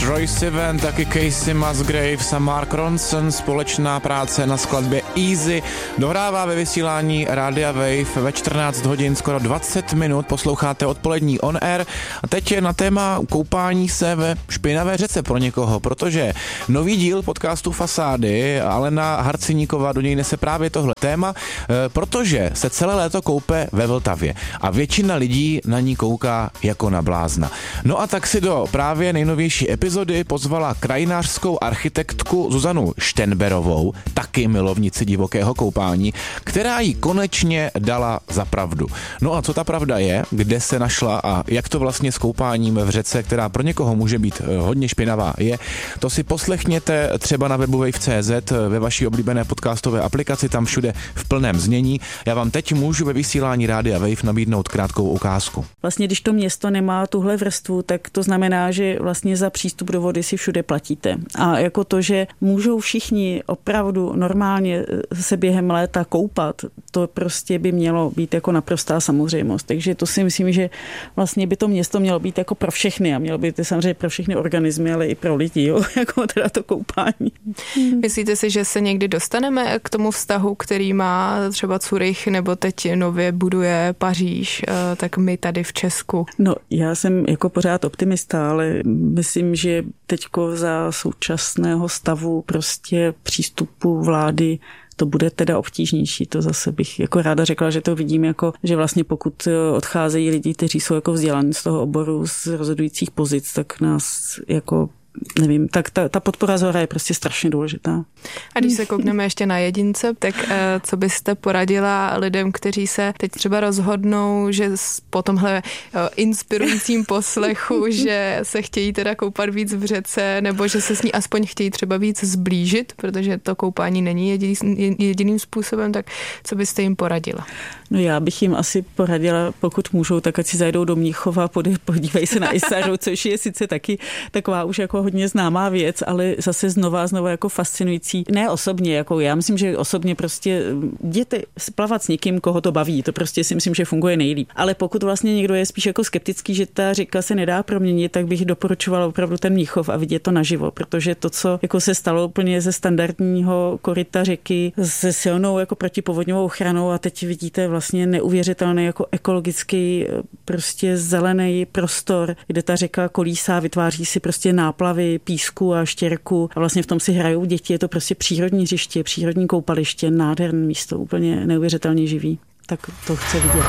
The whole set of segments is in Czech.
Troye Sivan, taky Casey Musgraves a Mark Ronson, společná práce na skladbě Easy, dohrává ve vysílání Rádia Wave ve 14 hodin, skoro 20 minut, posloucháte odpolední On Air a teď je na téma koupání se ve špinavé řece pro někoho, protože nový díl podcastu Fasády Alena Harciníková do něj nese právě tohle téma, protože se celé léto koupe ve Vltavě a většina lidí na ní kouká jako na blázna. No a tak si do právě nejnovější epizody pozvala krajinářskou architektku Zuzanu Štenberovou, taky milovnici divokého koupání, která jí konečně dala za pravdu. No a co ta pravda je, kde se našla a jak to vlastně s koupáním v řece, která pro někoho může být hodně špinavá, je, to si poslechněte třeba na webu wave.cz, ve vaší oblíbené podcastové aplikaci, tam všude v plném znění. Já vám teď můžu ve vysílání Rádia Wave nabídnout krátkou ukázku. Vlastně, když to město nemá tuhle vrstvu, tak to znamená, že vlastně za přístup do vody si všude platíte. A jako to, že můžou všichni opravdu normálně se během léta koupat, to prostě by mělo být jako naprostá samozřejmost. Takže to si myslím, že vlastně by to město mělo být jako pro všechny a mělo by to samozřejmě pro všechny organismy, ale i pro lidi, jo? Jako teda to koupání. Myslíte si, že se někdy dostaneme k tomu vztahu, který má třeba Zurich nebo teď nově buduje Paříž, tak my tady v Česku? No, já jsem jako pořád optimista, ale myslím, že teďko za současného stavu prostě přístupu vlády to bude teda obtížnější. To zase bych jako ráda řekla, že to vidím jako, že vlastně pokud odcházejí lidi, kteří jsou jako vzdělaní z toho oboru, z rozhodujících pozic, tak nás jako nevím, tak ta podpora zhora je prostě strašně důležitá. A když se koukneme ještě na jedince, tak co byste poradila lidem, kteří se teď třeba rozhodnou, že po tomhle inspirujícím poslechu, že se chtějí teda koupat víc v řece, nebo že se s ní aspoň chtějí třeba víc zblížit, protože to koupání není jediným způsobem, tak co byste jim poradila? No já bych jim asi poradila, pokud můžou, tak ať si zajdou do Mnichova, podívají se na Isaru, což je sice taky taková už jako hodně známá věc, ale zase znova jako fascinující. Ne osobně, jako já myslím, že osobně prostě jděte plavat s někým, koho to baví, to prostě si myslím, že funguje nejlíp. Ale pokud vlastně někdo je spíš jako skeptický, že ta řeka se nedá proměnit, tak bych doporučovala opravdu ten Mnichov a vidět to naživo, protože to, co jako se stalo úplně ze standardního koryta řeky se silnou jako protipovodňovou ochranou a teď vidíte vlastně neuvěřitelný jako ekologický prostě zelený prostor, kde ta řeka kolísá, vytváří si prostě náplavy písku a štěrku a vlastně v tom si hrajou děti, je to prostě přírodní hřiště, přírodní koupaliště, nádherné místo, úplně neuvěřitelně živý. Tak to chci vidět.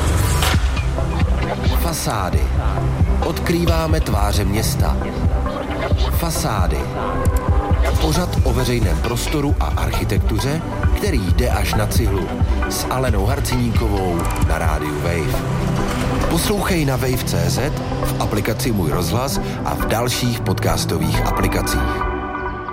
Fasády. Odkrýváme tváře města. Fasády. Pořad o veřejném prostoru a architektuře, který jde až na cihlu. S Alenou Harciníkovou na rádiu Wave. Poslouchej na wave.cz, v aplikaci Můj rozhlas a v dalších podcastových aplikacích.